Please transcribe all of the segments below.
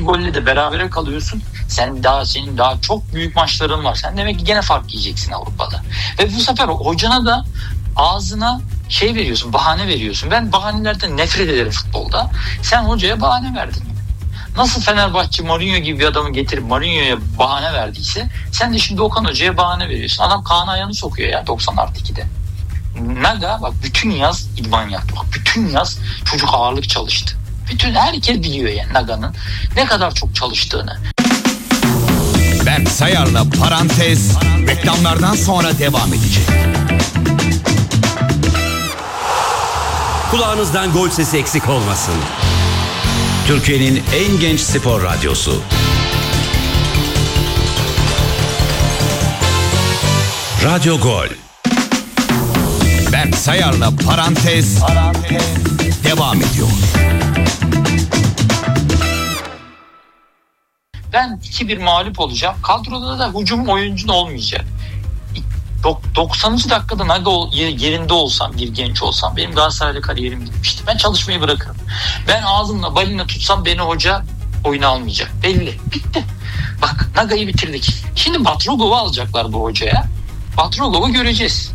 golle de berabere kalıyorsun. Senin daha çok büyük maçların var. Sen demek ki gene fark yiyeceksin Avrupa'da. Ve bu sefer hocana da ağzına veriyorsun, bahane veriyorsun. Ben bahanelerden nefret ederim futbolda. Sen hocaya bahane verdin. Nasıl Fenerbahçe Mourinho gibi bir adamı getirip Mourinho'ya bahane verdiyse sen de şimdi Okan Hoca'ya bahane veriyorsun. Adam Kaan Ayhan'ı sokuyor ya 90+2'de. Naga bak bütün yaz idman yaptı. Bak bütün yaz çocuk ağırlık çalıştı. Herkes biliyor yani Naga'nın ne kadar çok çalıştığını. Berk Sayar'la Parantez reklamlardan sonra devam edecek. Kulağınızdan gol sesi eksik olmasın. Türkiye'nin en genç spor radyosu. Radyo Gol. Berk Sayar'la Parantez devam ediyor. Ben 2-1 mağlup olacağım. Kadroda da hücum oyuncun olmayacak. 90. dakikada Naga yerinde olsam, bir genç olsam benim Galatasaray'da kariyerim bitmişti. Ben çalışmayı bırakırım. Ben ağzımla balina tutsam beni hoca oyuna almayacak. Belli. Bitti. Bak Naga'yı bitirdik. Şimdi Batrogov'u alacaklar bu hocaya. Batrogov'u göreceğiz.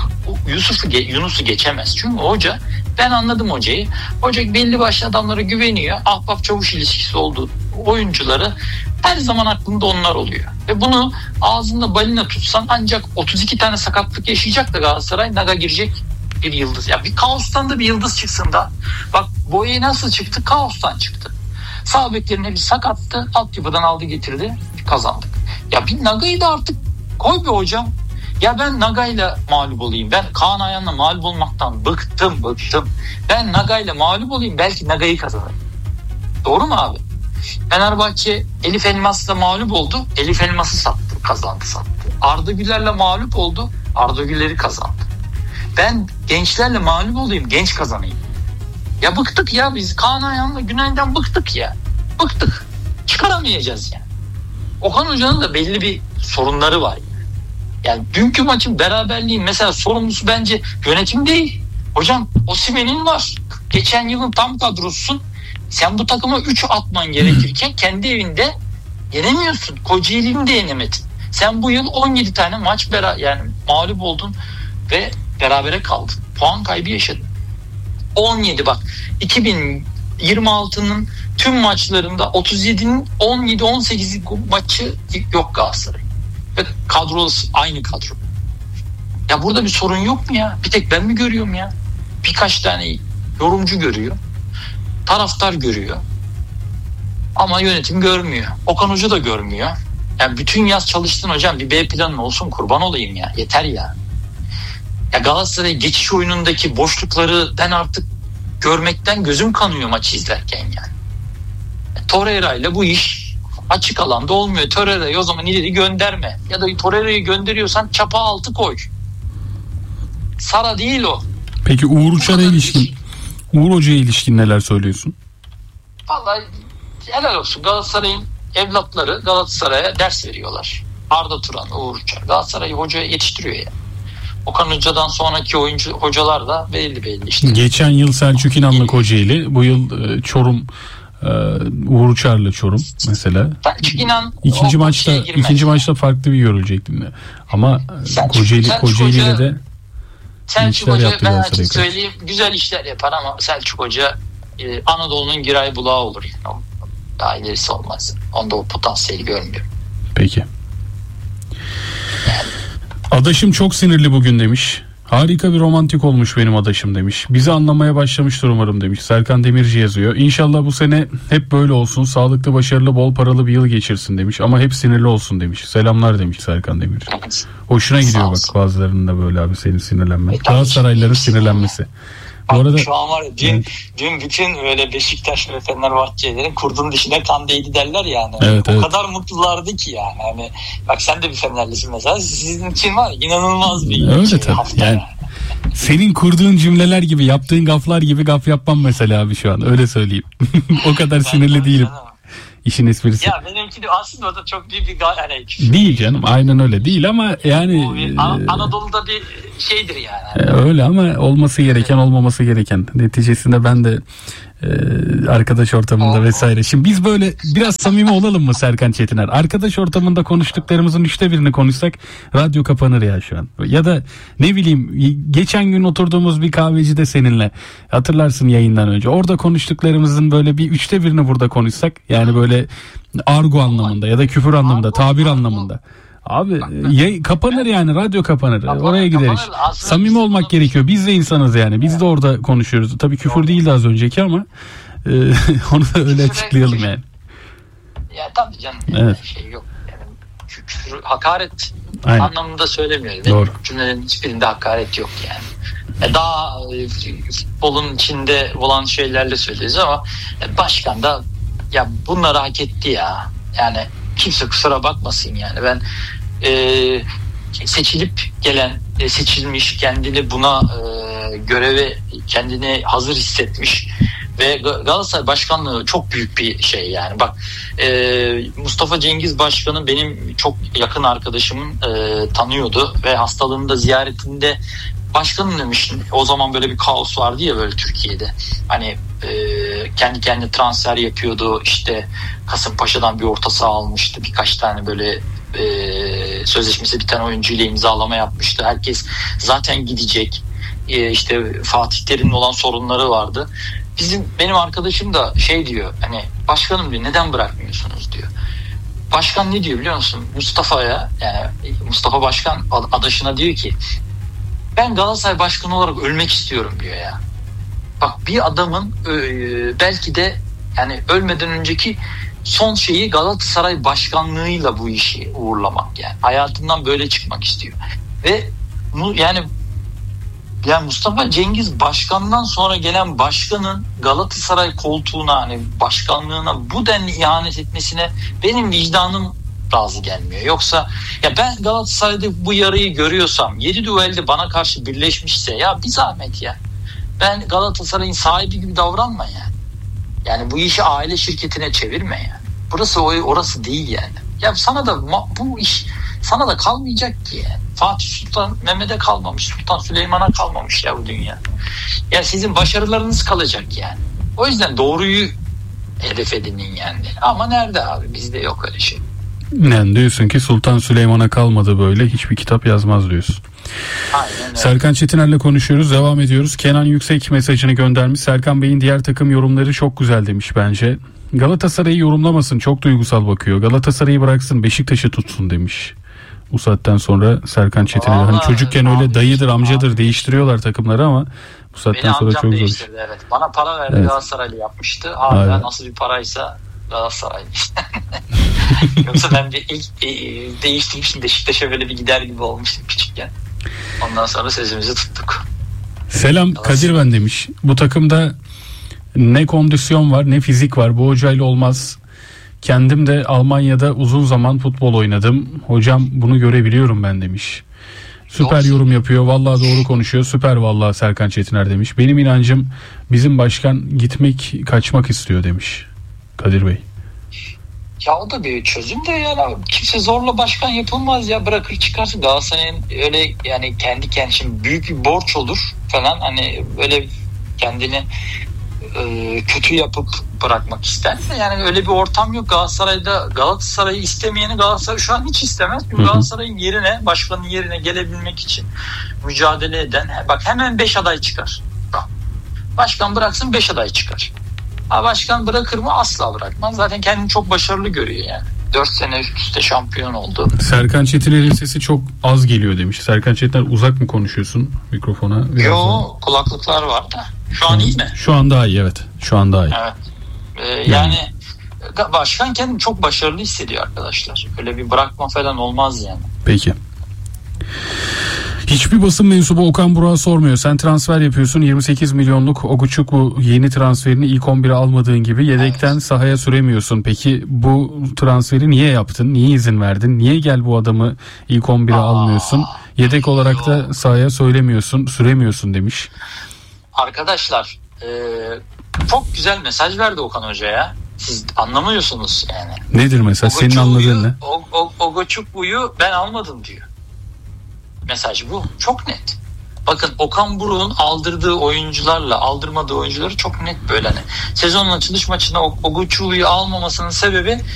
Yunus'u geçemez. Çünkü hoca, ben anladım hocayı. Hoca belli başlı adamlara güveniyor. Ahbap çavuş ilişkisi olduğu oyuncuları her zaman aklında onlar oluyor. Ve bunu ağzında balina tutsan ancak 32 tane sakatlık yaşayacak da Galatasaray Naga girecek bir yıldız. Ya bir kaostan da bir yıldız çıksın da. Bak Boye nasıl çıktı? Kaostan çıktı. Sağ beklerin hepsi sakattı. Altyapıdan aldı getirdi. Kazandık. Ya bir Naga'yı da artık koy bir hocam. Ya ben Naga'yla mağlup olayım. Ben Kaan Ayhan'la mağlup olmaktan bıktım. Ben Naga'yla mağlup olayım. Belki Naga'yı kazanırım. Doğru mu abi? Fenerbahçe Elif Elmas'la mağlup oldu. Elif Elmas'ı sattı. Kazandı. Arda Güler'le mağlup oldu. Arda Güler'i kazandı. Ben gençlerle mağlup olayım. Genç kazanayım. Ya bıktık ya biz. Kaan Ayhan'la Günay'dan bıktık ya. Bıktık. Çıkaramayacağız yani. Okan Hoca'nın da belli bir sorunları var. Yani dünkü maçın beraberliği mesela sorumlusu bence yönetim değil. Hocam Osimhen'in var. Geçen yılın tam kadrosusun. Sen bu takıma 3 atman gerekirken kendi evinde yenemiyorsun. Kocaeli'ni de yenemedin. Sen bu yıl 17 tane maç yani mağlup oldun ve berabere kaldın. Puan kaybı yaşadın. 17 bak 2026'nın tüm maçlarında 37'nin 17-18 maçı yok Galatasaray. Ve kadrosu aynı kadro. Ya burada bir sorun yok mu ya? Bir tek ben mi görüyorum ya? Birkaç tane yorumcu görüyor. Taraftar görüyor. Ama yönetim görmüyor. Okan Hoca da görmüyor. Yani bütün yaz çalıştın hocam, bir B planın olsun, kurban olayım ya. Yeter ya. Ya Galatasaray geçiş oyunundaki boşlukları ben artık görmekten gözüm kanıyor maçı izlerken yani. Torreira ile bu iş açık alanda olmuyor. Torreira'yı o zaman ileri gönderme. Ya da Torreira'yı gönderiyorsan çapa altı koy. Sara değil o. Peki Uğur Hoca'ya ilişkin neler söylüyorsun? Vallahi helal olsun. Galatasaray'ın evlatları Galatasaray'a ders veriyorlar. Arda Turan, Uğur Uçar. Galatasaray'ı hocaya yetiştiriyor ya. Okan Hoca'dan sonraki hocalar da belli işte. Geçen yıl Selçuk İnan'la Kocaeli, bu yıl Çorum, Uğur Uçar'la Çorum mesela. Selçuk İnan ikinci maçta farklı bir görülecekti. Ama Kocaeli'yle de Selçuk Hoca, ben açık söyleyeyim, güzel işler yapar ama Selçuk Hoca Anadolu'nun Giray Bulağı olur yani. Daha ilerisi olmaz. Onda o potansiyeli görmüyorum. Peki. Adaşım çok sinirli bugün demiş. Harika bir romantik olmuş benim adaşım demiş. Bizi anlamaya başlamıştır umarım demiş. Serkan Demirci yazıyor. İnşallah bu sene hep böyle olsun. Sağlıklı, başarılı, bol paralı bir yıl geçirsin demiş. Ama hep sinirli olsun demiş. Selamlar demiş Serkan Demirci. Hoşuna gidiyor bak bazılarının da böyle abi senin sinirlenmen. Galatasaraylıların sinirlenmesi. Bu arada şu an var ya, dün bütün böyle Beşiktaş ve Fenerbahçelerin kurdun dişine kan değdi derler yani. Evet, o kadar mutlulardı ki yani. Hani bak sen de bir Fenerlisin mesela. Sizin için var inanılmaz bir öyle tabii. Yani senin kurduğun cümleler gibi, yaptığın gaflar gibi gaf yapmam mesela abi şu an. Öyle söyleyeyim. O kadar sinirli değilim. İşin esprisi. Ya benimki de aslında o da çok büyük bir yani değil canım, aynen öyle değil ama yani Anadolu'da bir şeydir yani. Öyle ama olması gereken olmaması gereken. Neticesinde ben de Arkadaş ortamında vesaire. Şimdi biz böyle biraz samimi olalım mı Serkan Çetiner? Arkadaş ortamında konuştuklarımızın 1/3'ünü konuşsak radyo kapanır ya şu an. Ya da ne bileyim, geçen gün oturduğumuz bir kahvecide seninle, hatırlarsın yayından önce, orada konuştuklarımızın böyle bir 1/3'ünü burada konuşsak, yani böyle argo anlamında ya da küfür anlamında, tabir anlamında. Abi kapanır yani, radyo kapanır. Oraya gideriz. Samimi olmak gerekiyor. Biz de insanız yani. Biz de orada konuşuyoruz. Tabii küfür değildi az önceki ama onu da öyle açıklayalım yani. Ya tabii canım. Evet. Şey yok. Yani küfür, hakaret Aynen. anlamında söylemiyorum. Doğru. Cümlelerin hiçbirinde hakaret yok yani. Daha futbolun içinde olan şeylerle söylüyoruz ama başkan da ya bunları hak etti ya. Yani kimse kusura bakmasın yani. Ben seçilip gelen, seçilmiş, kendini buna göreve kendini hazır hissetmiş ve Galatasaray başkanlığı çok büyük bir şey yani. Bak Mustafa Cengiz Başkan'ın benim çok yakın arkadaşımın tanıyordu ve hastalığında ziyaretinde başkanım demiş, o zaman böyle bir kaos vardı ya böyle Türkiye'de. Hani kendi kendine transfer yapıyordu, işte Kasımpaşa'dan bir orta saha almıştı, birkaç tane böyle sözleşmesi biten oyuncuyla imzalama yapmıştı. Herkes zaten gidecek. İşte Fatih Terim'le olan sorunları vardı. Benim arkadaşım da şey diyor, hani başkanım diyor, neden bırakmıyorsunuz diyor. Başkan ne diyor biliyor musun? Mustafa'ya, yani Mustafa Başkan adaşına diyor ki, ben Galatasaray başkanı olarak ölmek istiyorum diyor ya. Bak, bir adamın belki de yani ölmeden önceki son şeyi Galatasaray başkanlığıyla bu işi uğurlamak yani. Hayatından böyle çıkmak istiyor. Ve yani Mustafa Cengiz Başkan'dan sonra gelen başkanın Galatasaray koltuğuna, hani başkanlığına bu denli ihanet etmesine benim vicdanım razı gelmiyor. Yoksa ya ben Galatasaray'da bu yarayı görüyorsam, 7 düelde bana karşı birleşmişse, ya bir zahmet ya. Ben Galatasaray'ın sahibi gibi davranma yani. Yani bu işi aile şirketine çevirme yani. Burası orası değil yani. Ya sana da bu iş sana da kalmayacak ki yani. Fatih Sultan Mehmet'e kalmamış, Sultan Süleyman'a kalmamış ya bu dünya. Ya sizin başarılarınız kalacak yani. O yüzden doğruyu hedef edinin yani. Ama nerede abi? Bizde yok öyle şey. Yani diyorsun ki Sultan Süleyman'a kalmadı böyle, hiçbir kitap yazmaz diyorsun. Aynen öyle. Serkan Çetiner'le konuşuyoruz, devam ediyoruz. Kenan Yüksek mesajını göndermiş. Serkan Bey'in diğer takım yorumları çok güzel demiş bence. Galatasaray'ı yorumlamasın, çok duygusal bakıyor. Galatasaray'ı bıraksın, Beşiktaş'ı tutsun demiş. Bu saatten sonra Serkan Çetiner. Hani çocukken öyle dayıdır, amcadır değiştiriyorlar takımları ama bu saatten beni sonra çok zor. Evet. Bana para verdi, evet. Galatasaraylı yapmıştı. Hala nasıl bir paraysa Galatasaraylı. Yoksa ben bir ilk değiştirmiştim, Beşiktaş'a böyle bir gider gibi olmuştum küçükken. Ondan sonra sözümüzü tuttuk. Selam Kadir ben demiş. Bu takımda ne kondisyon var ne fizik var. Bu hocayla olmaz. Kendim de Almanya'da uzun zaman futbol oynadım. Hocam bunu görebiliyorum ben demiş. Süper yorum yapıyor. Vallahi doğru konuşuyor. Süper vallahi Serkan Çetiner demiş. Benim inancım bizim başkan kaçmak istiyor demiş Kadir Bey. Ya o da bir çözüm de yani, kimse zorla başkan yapılmaz ya, bırakır çıkarsın. Galatasaray'ın öyle yani kendi şimdi büyük bir borç olur falan, hani böyle kendini kötü yapıp bırakmak ister. Yani öyle bir ortam yok Galatasaray'da. Galatasaray'ı istemeyeni Galatasaray şu an hiç istemez. Çünkü Galatasaray'ın yerine, başkanın yerine gelebilmek için mücadele eden, bak hemen 5 aday çıkar. Başkan bıraksın 5 aday çıkar. Başkan bırakır mı? Asla bırakmaz. Zaten kendini çok başarılı görüyor yani. 4 sene üst üste şampiyon oldu. Serkan Çetiner'in sesi çok az geliyor demiş. Serkan Çetiner, uzak mı konuşuyorsun mikrofona? Yok, kulaklıklar var da. Şu an iyi mi? Şu an daha iyi, evet. Şu an daha iyi. Evet. Yani başkan kendini çok başarılı hissediyor arkadaşlar. Öyle bir bırakma falan olmaz yani. Peki. Hiçbir basın mensubu Okan Burak'a sormuyor. Sen transfer yapıyorsun, 28 milyonluk Oguçukwu yeni transferini ilk 11'e almadığın gibi yedekten sahaya süremiyorsun. Peki bu transferi niye yaptın? Niye izin verdin? Niye gel bu adamı ilk 11'e almıyorsun? Yedek olarak da sahaya süremiyorsun demiş. Arkadaşlar çok güzel mesaj verdi Okan Hoca'ya. Siz anlamıyorsunuz yani. Nedir mesaj? Senin anladığın ne? Oguçukwu'yu ben almadım diyor. Mesaj bu. Çok net. Bakın Okan Buruk'un aldırdığı oyuncularla aldırmadığı oyuncuları çok net böyle. Hani sezonun açılış maçına Oguçulu'yu almamasının sebebi